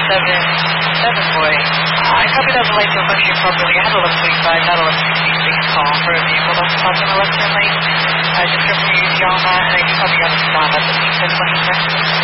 boy. I copied out the light to function properly. I had 11:25, not 11:66 call for a vehicle that's stopped in the left turn lane. Just go from you, John, and I do copy out the stop at the 10 function section.